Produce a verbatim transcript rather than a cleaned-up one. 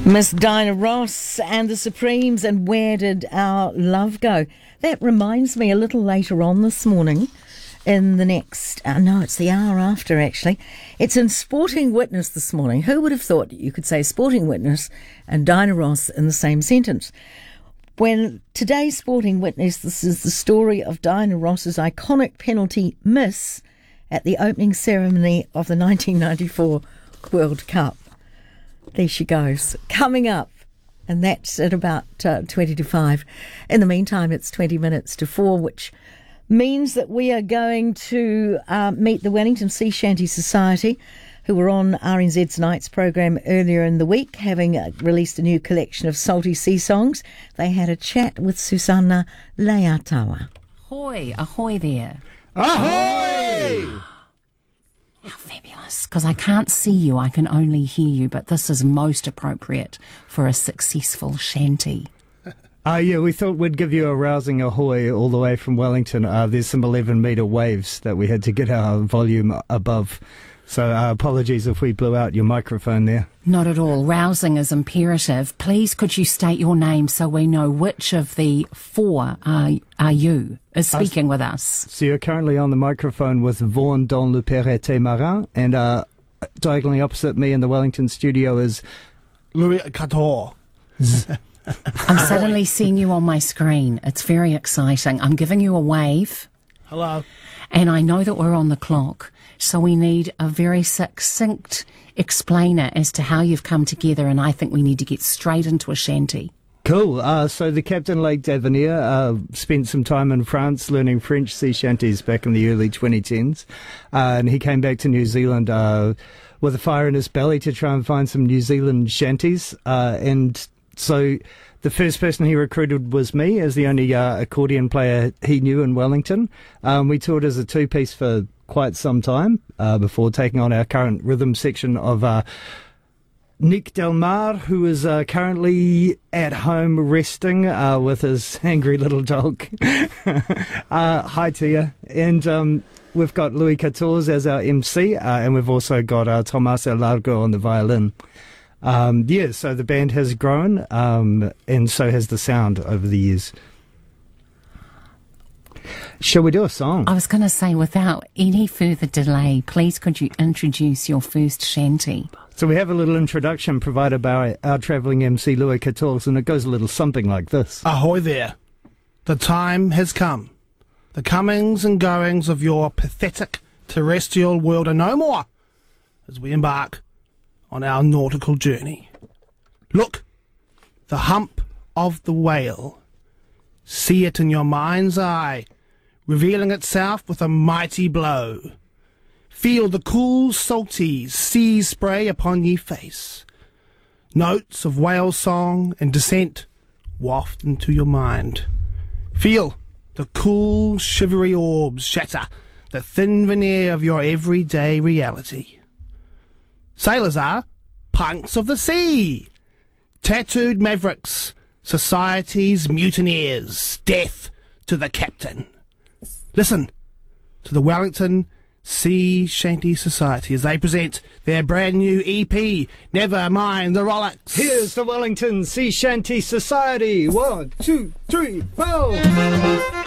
Miss Dinah Ross and the Supremes, and Where Did Our Love Go? That reminds me, a little later on this morning, in the next, uh, no, it's the hour after actually, it's in Sporting Witness this morning. Who would have thought you could say Sporting Witness and Dinah Ross in the same sentence? When today's Sporting Witness, this is the story of Dinah Ross's iconic penalty miss at the opening ceremony of the nineteen ninety-four World Cup. There she goes, coming up, and that's at about uh, twenty to five. In the meantime, it's twenty minutes to four, which means that we are going to uh, meet the Wellington Sea Shanty Society, who were on R N Z's Nights programme earlier in the week, having uh, released a new collection of salty sea songs. They had a chat with Susanna Leatawa. Ahoy, ahoy there. Ahoy! How fabulous, because I can't see you, I can only hear you, but this is most appropriate for a successful shanty. Uh, yeah, we thought we'd give you a rousing ahoy all the way from Wellington. Uh, there's some eleven metre waves that we had to get our volume above. So uh, apologies if we blew out your microphone there. Not at all. Rousing is imperative. Please could you state your name so we know which of the four are, are you is speaking uh, with us? So you're currently on the microphone with Vaughan dans le Perrette Marin, and uh, diagonally opposite me in the Wellington studio is Louis Cator. I'm suddenly seeing you on my screen. It's very exciting. I'm giving you a wave. Hello. And I know that we're on the clock, so we need a very succinct explainer as to how you've come together, and I think we need to get straight into a shanty. Cool. Uh, so the Captain Lake d'Avenir uh, spent some time in France learning French sea shanties back in the early twenty tens, uh, and he came back to New Zealand uh, with a fire in his belly to try and find some New Zealand shanties, uh, and so the first person he recruited was me as the only uh, accordion player he knew in Wellington. Um, we toured as a two-piece for quite some time uh, before taking on our current rhythm section of uh, Nick Del Mar, who is uh, currently at home resting uh, with his angry little dog. uh, hi to you. And um, we've got Louis Catorz as our M C, uh, and we've also got uh, Tommaso Largo on the violin. Um, yeah, so the band has grown, um, and so has the sound over the years. Shall we do a song? I was going to say, without any further delay, please could you introduce your first shanty? So we have a little introduction provided by our travelling M C Louis Catorz, and it goes a little something like this. Ahoy there. The time has come. The comings and goings of your pathetic terrestrial world are no more as we embark on our nautical journey. Look, the hump of the whale. See it in your mind's eye, revealing itself with a mighty blow. Feel the cool, salty sea spray upon ye face. Notes of whale song and descent waft into your mind. Feel the cool, shivery orbs shatter the thin veneer of your everyday reality. Sailors are punks of the sea, tattooed mavericks, society's mutineers, death to the captain. Listen to the Wellington Sea Shanty Society as they present their brand new E P, Never Mind the Rolex. Here's the Wellington Sea Shanty Society. One, two, three, four.